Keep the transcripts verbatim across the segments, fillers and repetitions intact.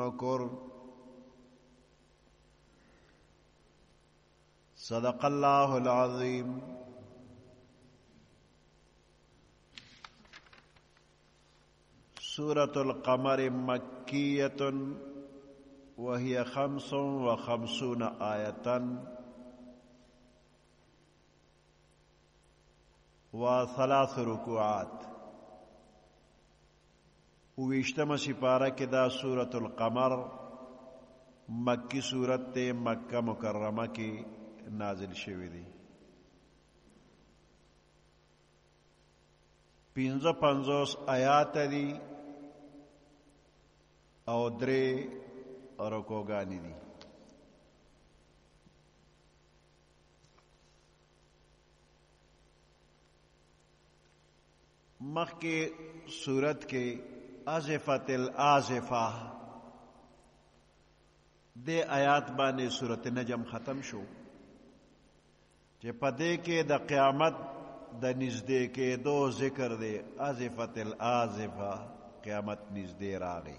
شکر صدق اللہ العظیم. سورة القمر مکیۃ وهي خمس وخمسون آیة وثلاث رکوعات. ویشتم سپارہ کے دا سورة القمر مکی سورت تے مکہ مکرمہ کی نازل شوی دی. پینزو پنزوس آیات دی او درے رکوگانی دی. مخ کے سورت کے آزفت الآزفہ دے آیات بانے سورت نجم ختم شو چے پدے کے دا قیامت دا نزدے کے دو ذکر دے. آزفت الآزفہ قیامت نزدے راغی.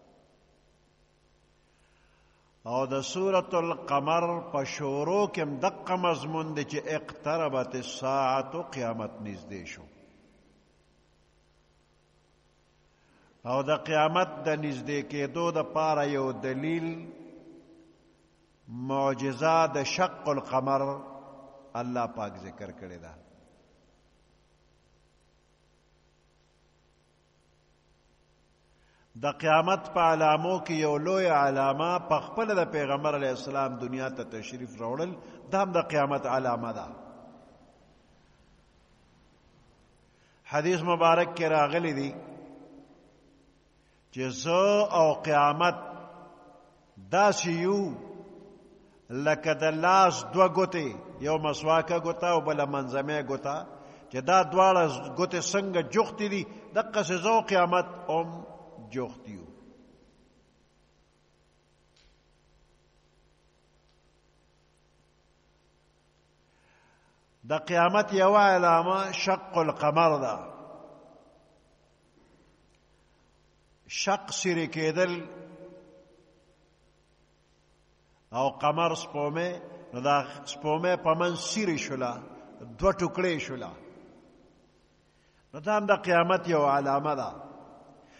او دا سورت القمر پشورو کم دقا مضمون دے چے اقتربت الساعت قیامت نزدے شو. او دا قیامت دا نزدے کے دو دا پارا یو دلیل معجزہ دا شق القمر اللہ پاک ذکر کرے دا. دا قیامت پا علاموں کی یو لوی علامہ پخپل دا پیغمبر علیہ السلام دنیا تا تشریف روڑل دا ہم دا قیامت علامہ دا. حدیث مبارک کے راغلی دی جزو او قیامت دا سیو لکه د لاس دو گوتے یو مسواکه گوتا او بلا منظمه گوتا چې دا دواړه گوتے څنګه جوختی دي دقه سزو قیامت ام جوختیو. دا قیامت یو علامه شق القمر دا. شق سری کېدل او قمر سپومه نو دا سپومه پمن سری شولا دو ټوکړې شولا نو دا هم د قیامت یو علامه ده.